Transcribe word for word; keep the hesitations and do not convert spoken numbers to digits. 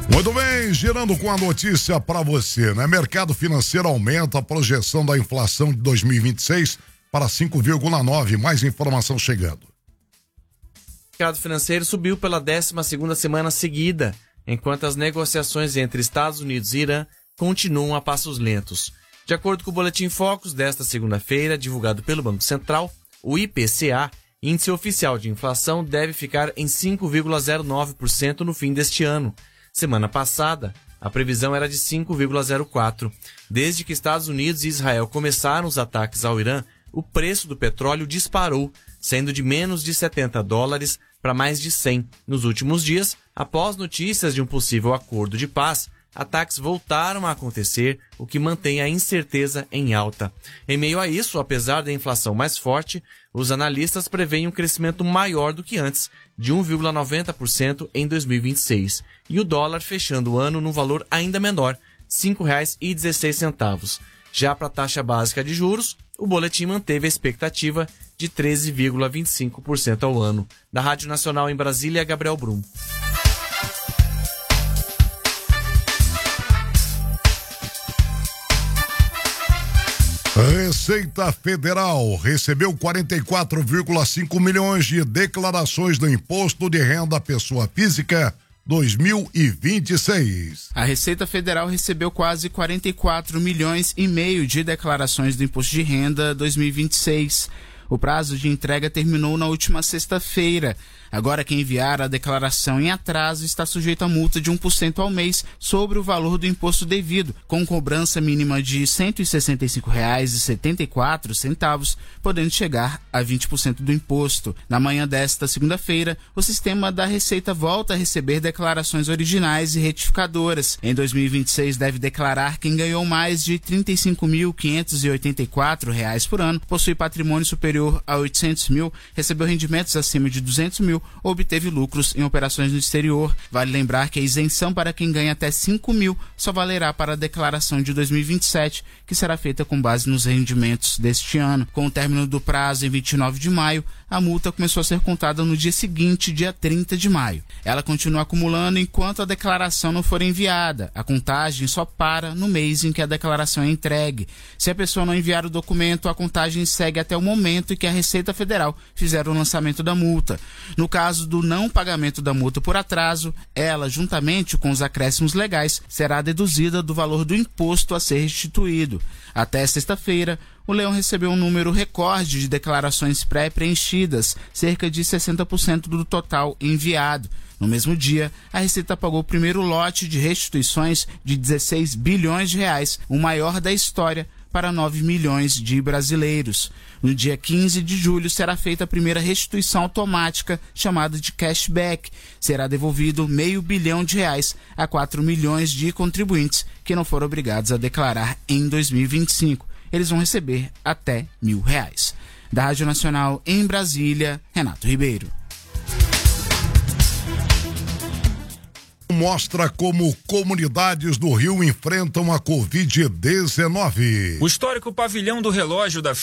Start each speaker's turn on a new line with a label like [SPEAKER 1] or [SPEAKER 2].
[SPEAKER 1] Muito bem, girando com a notícia para você, né? Mercado financeiro aumenta a projeção da inflação de dois mil e vinte e seis para cinco vírgula nove. Mais informação chegando.
[SPEAKER 2] O mercado financeiro subiu pela décima segunda semana seguida, enquanto as negociações entre Estados Unidos e Irã continuam a passos lentos. De acordo com o Boletim Focus desta segunda-feira, divulgado pelo Banco Central, o I P C A, índice oficial de inflação, deve ficar em cinco vírgula zero nove por cento no fim deste ano. Semana passada, a previsão era de cinco vírgula zero quatro por cento. Desde que Estados Unidos e Israel começaram os ataques ao Irã, o preço do petróleo disparou, sendo de menos de setenta dólares para mais de cem. Nos últimos dias, após notícias de um possível acordo de paz, ataques voltaram a acontecer, o que mantém a incerteza em alta. Em meio a isso, apesar da inflação mais forte, os analistas preveem um crescimento maior do que antes, de um vírgula noventa por cento em dois mil e vinte e seis, e o dólar fechando o ano num valor ainda menor, cinco reais e dezesseis centavos. Já para a taxa básica de juros, o boletim manteve a expectativa de treze vírgula vinte e cinco por cento ao ano. Da Rádio Nacional em Brasília, Gabriel Brum.
[SPEAKER 1] Receita Federal recebeu quarenta e quatro vírgula cinco milhões de declarações do Imposto de Renda à Pessoa Física dois mil e vinte e seis.
[SPEAKER 3] A Receita Federal recebeu quase quarenta e quatro milhões e meio de declarações do Imposto de Renda dois mil e vinte e seis. O prazo de entrega terminou na última sexta-feira. Agora, quem enviar a declaração em atraso está sujeito a multa de um por cento ao mês sobre o valor do imposto devido, com cobrança mínima de cento e sessenta e cinco reais e setenta e quatro centavos, podendo chegar a vinte por cento do imposto. Na manhã desta segunda-feira, o sistema da Receita volta a receber declarações originais e retificadoras. Em dois mil e vinte e seis, deve declarar quem ganhou mais de trinta e cinco mil quinhentos e oitenta e quatro reais por ano, possui patrimônio superior a oitocentos mil, recebeu rendimentos acima de duzentos mil, ou obteve lucros em operações no exterior. Vale lembrar que a isenção para quem ganha até cinco mil só valerá para a declaração de dois mil e vinte e sete, que será feita com base nos rendimentos deste ano. Com o término do prazo em vinte e nove de maio, a multa começou a ser contada no dia seguinte, dia trinta de maio. Ela continua acumulando enquanto a declaração não for enviada. A contagem só para no mês em que a declaração é entregue. Se a pessoa não enviar o documento, a contagem segue até o momento em que a Receita Federal fizer o lançamento da multa. No caso do não pagamento da multa por atraso, ela, juntamente com os acréscimos legais, será deduzida do valor do imposto a ser restituído. Até sexta-feira, o Leão recebeu um número recorde de declarações pré-preenchidas, cerca de sessenta por cento do total enviado. No mesmo dia, a Receita pagou o primeiro lote de restituições de dezesseis bilhões de reais, o maior da história, para nove milhões de brasileiros. No dia quinze de julho será feita a primeira restituição automática, chamada de cashback. Será devolvido meio bilhão de reais a quatro milhões de contribuintes que não foram obrigados a declarar em dois mil e vinte e cinco. Eles vão receber até mil reais. Da Rádio Nacional em Brasília, Renato Ribeiro.
[SPEAKER 1] Mostra como comunidades do Rio enfrentam a covid dezenove.
[SPEAKER 4] O histórico pavilhão do relógio da